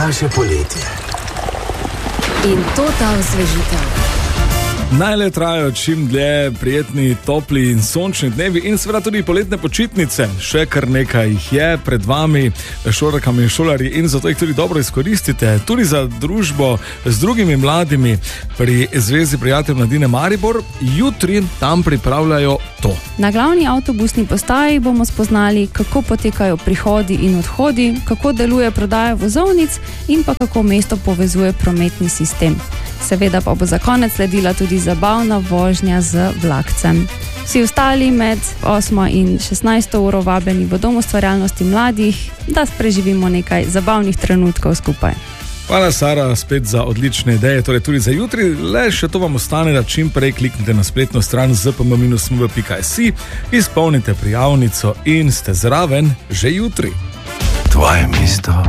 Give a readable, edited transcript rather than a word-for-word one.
naše poletje. In to ta osvežitev. Naj le trajajo čim dlje prijetni, topli in sončni dnevi in seveda tudi poletne počitnice. Še kar nekaj jih je pred vami, šolarkami in šolarji, in zato jih tudi dobro izkoristite. Tudi za družbo z drugimi mladimi pri Zvezi prijateljev mladine Maribor jutri tam pripravljajo to. Na glavni avtobusni postaji bomo spoznali, kako potekajo prihodi in odhodi, kako deluje prodaja vozovnic in pa kako mesto povezuje prometni sistem. Seveda pa bo za konec sledila tudi zabavna vožnja z vlakcem. Vsi ostali med 8 in 16 uro vabljeni v Dom ustvarjalnosti mladih, da preživimo nekaj zabavnih trenutkov skupaj. Hvala, Sara, spet za odlične ideje, torej tudi za jutri. Le še to vam ostane, da čim prej kliknite na spletno stran zpm-mv.si, izpolnite prijavnico in ste zraven že jutri. Tvoje mesto.